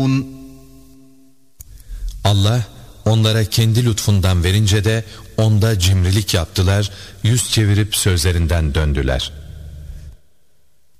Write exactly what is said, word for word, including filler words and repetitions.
Allah onlara kendi lütfundan verince de onda cimrilik yaptılar, yüz çevirip sözlerinden döndüler.